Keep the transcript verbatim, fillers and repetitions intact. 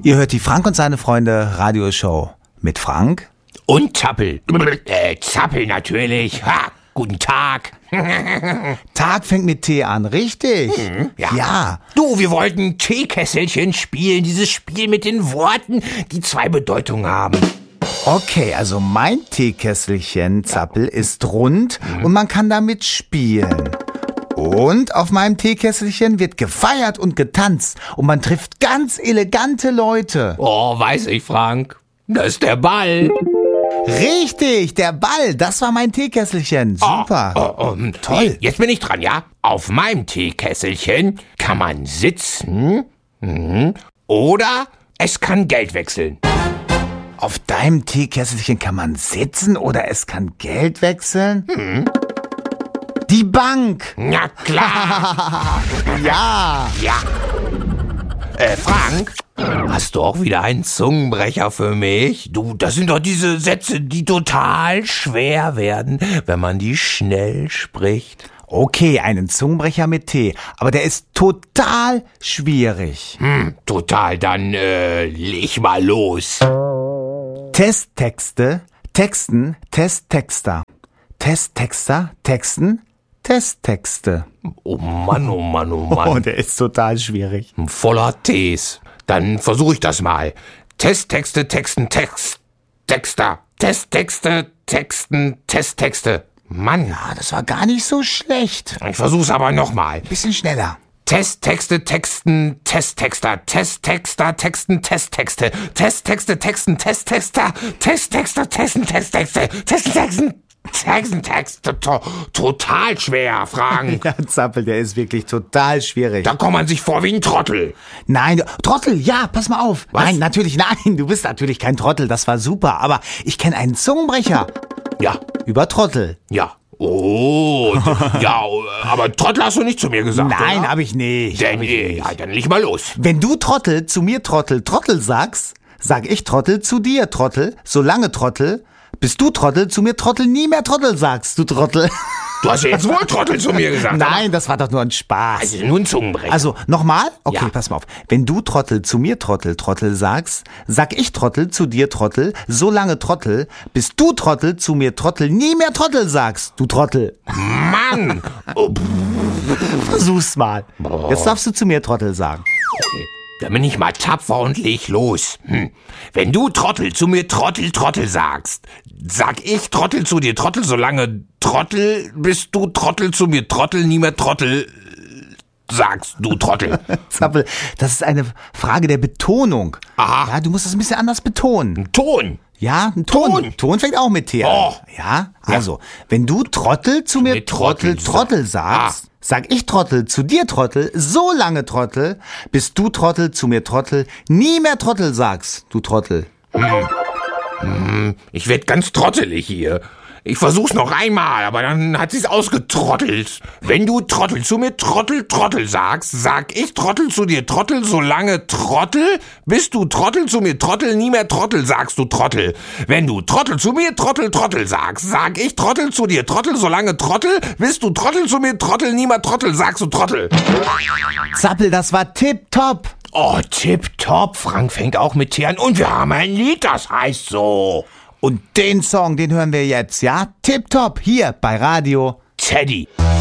Ihr hört die Frank und seine Freunde Radioshow mit Frank und Zappel. Äh, Zappel natürlich. Ha, guten Tag. Tag fängt mit T an, richtig? Mhm, ja. ja. Du, wir wollten Teekesselchen spielen. Dieses Spiel mit den Worten, die zwei Bedeutungen haben. Okay, also mein Teekesselchen, Zappel, ist rund mhm. und man kann damit spielen. Und auf meinem Teekesselchen wird gefeiert und getanzt und man trifft ganz elegante Leute. Oh, weiß ich, Frank. Das ist der Ball. Richtig, der Ball, das war mein Teekesselchen. Super. Oh, oh, oh, toll. Jetzt bin ich dran, ja? Auf meinem Teekesselchen kann man sitzen mhm. oder es kann Geld wechseln. Auf deinem Teekesselchen kann man sitzen oder es kann Geld wechseln? Mhm. Die Bank. Na klar. ja. Ja. Äh, Frank, hast du auch wieder einen Zungenbrecher für mich? Du, das sind doch diese Sätze, die total schwer werden, wenn man die schnell spricht. Okay, einen Zungenbrecher mit T, aber der ist total schwierig. Hm, total, dann äh, leg mal los. Testtexte, Texten, Testtexter. Testtexter, Texten, Testtexte. Oh Mann, oh Mann, oh Mann. Oh, der ist total schwierig. Voller Ts. Dann versuche ich das mal. Testtexte, Texten, Text, Texter. Testtexte, Texten, Testtexte. Mann. Ja, das war gar nicht so schlecht. Ich versuch's aber nochmal. Bisschen schneller. Testtexte, Texten, Testtexter, Testtexter, Texten, Testtexte, Testtexte, Texten, Testtexter, Testtexter, Texten, Testtexte, Texten, Texten, Texten, Texte, to- total schwer, Frank. Ja, Zappel, der ist wirklich total schwierig. Da kommt man sich vor wie ein Trottel. Nein, Trottel, ja, pass mal auf. Was? Nein, natürlich, nein, du bist natürlich kein Trottel, das war super, aber ich kenne einen Zungenbrecher. Ja. Über Trottel. Ja. Oh, ja, aber Trottel hast du nicht zu mir gesagt, Nein, oder? hab ich nicht. Dann, hab ich äh, nicht. ja, dann leg mal los. Wenn du Trottel zu mir Trottel, Trottel sagst, sag ich Trottel zu dir Trottel, solange Trottel, bis du Trottel zu mir Trottel nie mehr Trottel sagst, du Trottel. Du hast ja jetzt wohl Trottel zu mir gesagt. Nein, das war doch nur ein Spaß. Also nur ein Zungenbrecher. Also, nochmal? Okay, Ja. pass mal auf. Wenn du Trottel zu mir Trottel, Trottel sagst, sag ich Trottel zu dir Trottel, solange Trottel, bis du Trottel zu mir Trottel nie mehr Trottel sagst, du Trottel. Mann. Oh, Versuch's mal. Jetzt darfst du zu mir Trottel sagen. okay. Dann bin ich mal tapfer und leg los. Hm. Wenn du Trottel zu mir Trottel, Trottel sagst, sag ich Trottel zu dir Trottel, solange Trottel, bis du Trottel zu mir Trottel, nie mehr Trottel sagst, du Trottel. Zappel, das ist eine Frage der Betonung. Aha. Ja, du musst es ein bisschen anders betonen. Ton. Ja, ein Ton. Ton. Ton fängt auch mit T an. Oh. Ja, also, wenn du Trottel zu mir mir Trottel, Trottel Trottel sagst, sag ich Trottel zu dir Trottel, so lange Trottel, bis du Trottel zu mir Trottel, nie mehr Trottel sagst, du Trottel. Ich werd ganz trottelig hier. Ich versuch's noch einmal, aber dann hat sie's ausgetrottelt. Wenn du Trottel zu mir Trottel, Trottel sagst, sag ich Trottel zu dir Trottel, solange Trottel, bis du Trottel zu mir Trottel, nie mehr Trottel sagst, du Trottel. Wenn du Trottel zu mir Trottel, Trottel sagst, sag ich Trottel zu dir Trottel, solange Trottel, bis du Trottel zu mir Trottel, nie mehr Trottel sagst, du Trottel. Zappel, das war tipptopp. Oh, tipptopp. Frank fängt auch mit T an und wir haben ein Lied, das heißt so. Und den Song, den hören wir jetzt, ja? Tipptopp, hier bei Radio Teddy.